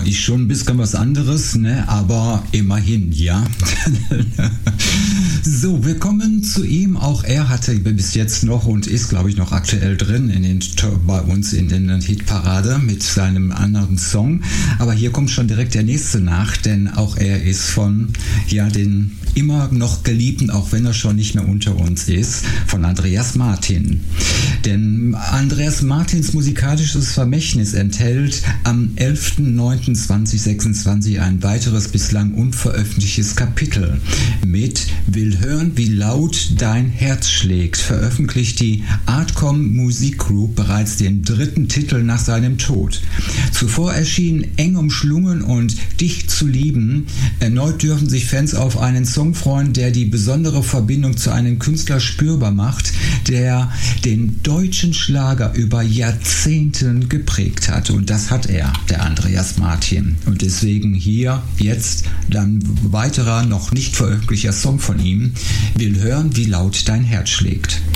ist schon ein bisschen was anderes, ne? Aber immerhin, ja. So, wir kommen zu ihm. Auch er hatte bis jetzt noch und ist, glaube ich, noch aktuell drin bei uns in den Hitparade mit seinem anderen Song. Aber hier kommt schon direkt der nächste nach, denn auch er ist von den immer noch Geliebten, auch wenn er schon nicht mehr unter uns ist, von Andreas Martin. Denn Andreas Martins musikalisches Vermächtnis enthält am 11.09.2026 ein weiteres bislang unveröffentlichtes Kapitel. Mit Will hören, wie laut dein Herz schlägt, veröffentlicht die Artcom Musik Group bereits den 3. Titel nach seinem Tod. Zuvor erschien Eng umschlungen und Dich zu lieben. Erneut dürfen sich Fans auf einen Song freuen, der die besondere Verbindung zu einem Künstler spürbar macht, der den deutschen Schlager über Jahrzehnte geprägt hat. Und das hat er, der Andreas Martin. Und deswegen hier jetzt dann weiterer, noch nicht veröffentlichter Song von ihm. Will hören, wie laut dein Herz schlägt.